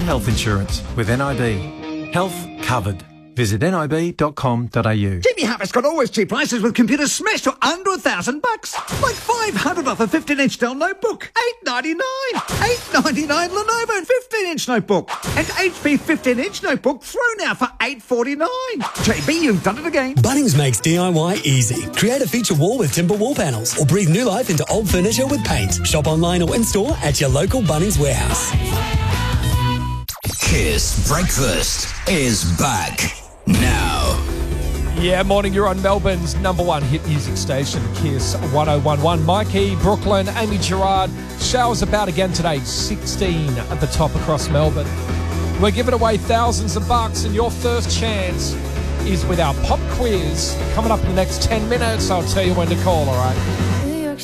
get health insurance with NIB. Health covered. Visit nib.com.au. Jimmy Harris got always cheap prices with computers smashed to under $1,000. Like $500 off a 15-inch Dell notebook. $899. $899 Lenovo 15-inch notebook. And HP 15-inch notebook through now for $849. JB, you've done it again. Bunnings makes DIY easy. Create a feature wall with timber wall panels or breathe new life into old furniture with paint. Shop online or in-store at your local Bunnings warehouse. Kiss Breakfast is back now. Yeah, morning, you're on Melbourne's number one hit music station, Kiss 1011. Mikey, Brooklyn, Amy Gerard. Showers about again today, 16 at the top across Melbourne. We're giving away thousands of bucks, and your first chance is with our pop quiz. Coming up in the next 10 minutes, I'll tell you when to call, all right?